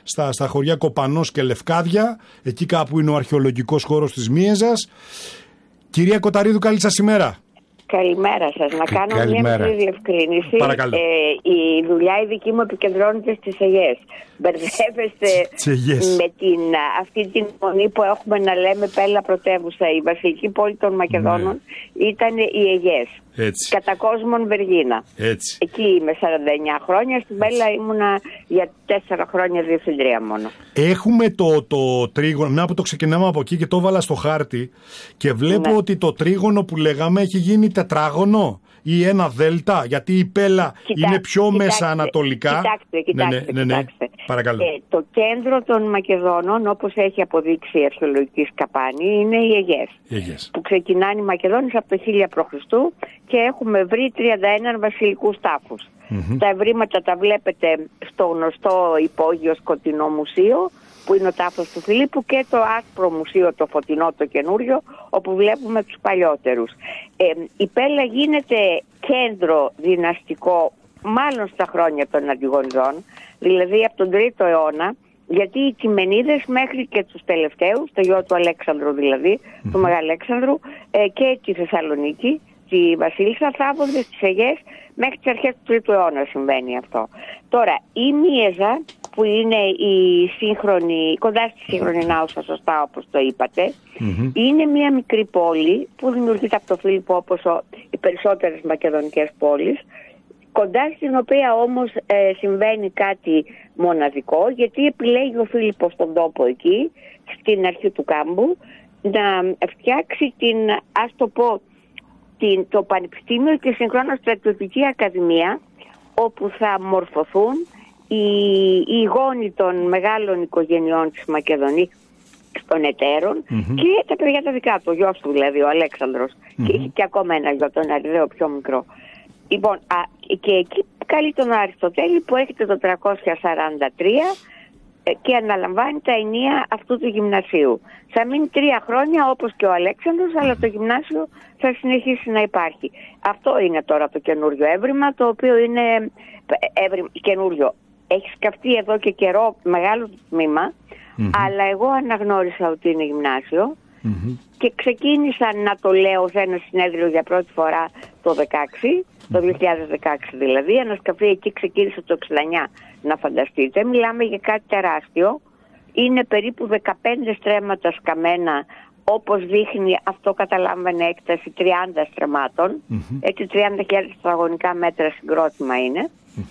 στα χωριά Κοπανός και Λευκάδια, εκεί κάπου είναι ο αρχαιολογικός χώρος της Μίεζας. Κυρία Κοταρίδου, καλή σας ημέρα. Καλημέρα σας. Να κάνω μια μικρή διευκρίνηση. Παρακαλώ. Η δουλειά η δική μου επικεντρώνεται στις Αιγές. Μπερδεύεστε με αυτή την μονή που έχουμε να λέμε Πέλα πρωτεύουσα. Η βασιλική πόλη των Μακεδόνων ήταν οι Αιγές. Κατά κόσμον Βεργίνα. Εκεί είμαι 49 χρόνια. Στην Πέλα ήμουνα για 4 χρόνια διευθυντρία μόνο. Έχουμε το τρίγωνο, μια που το ξεκινάμε από εκεί και το έβαλα στο χάρτη και βλέπω ότι το τρίγωνο που λέγαμε έχει γίνει τετράγωνο ή ένα δέλτα, γιατί η Πέλα είναι πιο μέσα ανατολικά. Κοιτάξτε. Παρακαλώ. Το κέντρο των Μακεδόνων, όπως έχει αποδείξει η αρχαιολογική σκαπάνη, είναι οι Αιγές. Που ξεκινάνε οι Μακεδόνες από το 1000 π.Χ. και έχουμε βρει 31 βασιλικούς τάφους. Τα ευρήματα τα βλέπετε στο γνωστό υπόγειο σκοτεινό μουσείο, που είναι ο τάφος του Φιλίππου, και το άσπρο μουσείο, το φωτεινό, το καινούριο, όπου βλέπουμε τους παλιότερους. Η Πέλα γίνεται κέντρο δυναστικό μάλλον στα χρόνια των Αντιγονιδών, δηλαδή από τον 3ο αιώνα, γιατί οι Κειμενίδες μέχρι και τους τελευταίους, το γιο του Αλέξανδρου δηλαδή, του Μεγαλέξανδρου, και τη Θεσσαλονίκη, τη Βασίλισσα, θάβονται στις Αιγές μέχρι τις αρχές του 3ου αιώνα συμβαίνει αυτό. Τώρα, η Μίεζα, που είναι η σύγχρονη, κοντά στη σύγχρονη Νάουσα, σωστά όπως το είπατε, είναι μια μικρή πόλη που δημιουργείται από το Φίλιππο, όπως οι περισσότερες μακεδονικές πόλεις, κοντά στην οποία όμως συμβαίνει κάτι μοναδικό, γιατί επιλέγει ο Φίλιππος τον τόπο εκεί, στην αρχή του κάμπου, να φτιάξει το Πανεπιστήμιο και συγχρόνως στρατιωτική ακαδημία, όπου θα μορφωθούν οι γόνοι των μεγάλων οικογενειών της Μακεδονίας, των εταίρων, και τα παιδιά τα δικά του, ο γιος του δηλαδή, ο Αλέξανδρος, και είχε και ακόμα ένα γιο, τον Αριδαίο πιο μικρό. Λοιπόν, και εκεί καλεί τον Αριστοτέλη που έρχεται το 343 και αναλαμβάνει τα ενία αυτού του γυμνασίου. Θα μείνει 3 χρόνια όπως και ο Αλέξανδρος, αλλά το γυμνάσιο θα συνεχίσει να υπάρχει. Αυτό είναι τώρα το καινούριο έβριμα, το οποίο είναι καινούριο. Έχει σκαφτεί εδώ και καιρό μεγάλο τμήμα, αλλά εγώ αναγνώρισα ότι είναι γυμνάσιο και ξεκίνησα να το λέω σε ένα συνέδριο για πρώτη φορά το 2016 δηλαδή. Ανασκαφή εκεί ξεκίνησε το 69, να φανταστείτε. Μιλάμε για κάτι τεράστιο. Είναι περίπου 15 στρέμματα σκαμμένα, όπως δείχνει, αυτό καταλάμβανε έκταση 30 στρεμμάτων. Έτσι 30.000 τετραγωνικά μέτρα συγκρότημα είναι.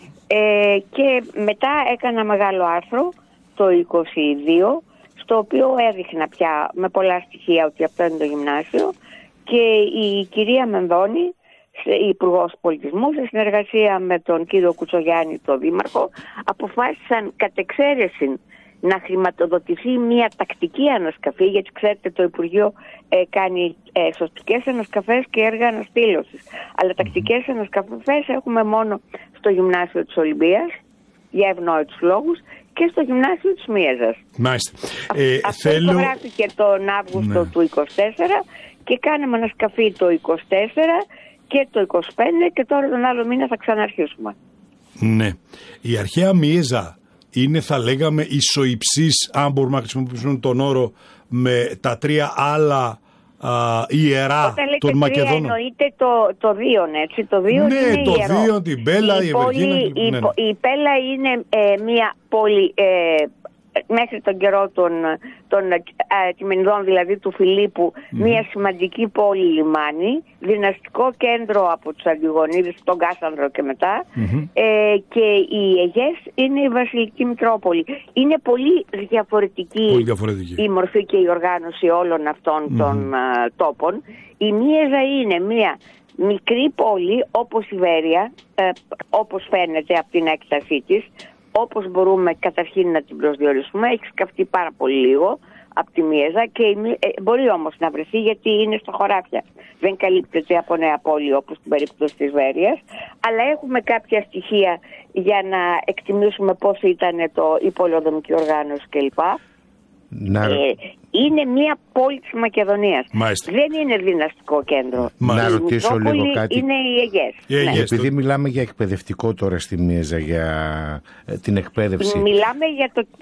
Και μετά έκανα μεγάλο άρθρο το 22, στο οποίο έδειχνα πια με πολλά στοιχεία ότι αυτό είναι το γυμνάσιο, και η κυρία Μενδώνη, η Υπουργός Πολιτισμού, σε συνεργασία με τον κύριο Κουτσογιάννη, τον Δήμαρχο, αποφάσισαν κατ' εξαίρεση να χρηματοδοτηθεί μια τακτική ανασκαφή, γιατί ξέρετε το Υπουργείο κάνει σωστικές ανασκαφές και έργα αναστήλωσης, αλλά τακτικές ανασκαφές έχουμε μόνο στο Γυμνάσιο της Ολυμπίας, για ευνόητους λόγους, και στο Γυμνάσιο της Μίεζας. Μάλιστα. Αυτό υπογράφηκε τον Αύγουστο του 24 και κάναμε ανασκαφή το 24 και το 25, και τώρα τον άλλο μήνα θα ξαναρχίσουμε. Ναι. Η αρχαία Μίεζα είναι, θα λέγαμε, ισοϊψής, αν μπορούμε να χρησιμοποιήσουμε τον όρο, με τα 3 άλλα ιερά των Μακεδόνων. Εννοείται το Δίον, έτσι. Το Δίον είναι το ιερό. Δίον, την Πέλα, η Ευεργίνα. Η Πέλα είναι μια πόλη μέχρι τον καιρό των Κειμενιδών, δηλαδή του Φιλίππου, μια σημαντική πόλη λιμάνι, δυναστικό κέντρο από τους Αντιγονίδες, τον Κάσανδρο και μετά, και οι Αιγές είναι η βασιλική Μητρόπολη. Είναι πολύ διαφορετική η μορφή και η οργάνωση όλων αυτών των τόπων. Η Μίεζα είναι μια μικρή πόλη όπως η Βέρεια, όπως φαίνεται από την έκτασή της, όπως μπορούμε καταρχήν να την προσδιορίσουμε. Έχει σκαφτεί πάρα πολύ λίγο από τη Μίεζα, και μπορεί όμως να βρεθεί, γιατί είναι στα χωράφια. Δεν καλύπτεται από νέα πόλη όπως στην περίπτωση της Βέρειας, αλλά έχουμε κάποια στοιχεία για να εκτιμήσουμε πώς ήταν η πολεοδομική οργάνωση κλπ. Είναι μια πόλη της Μακεδονίας. Μάλιστα. Δεν είναι δυναστικό κέντρο. Να ρωτήσω λίγο κάτι. Είναι οι Αιγές. Ναι. Επειδή μιλάμε για εκπαιδευτικό τώρα στη Μίεζα, για την εκπαίδευση. Μιλάμε για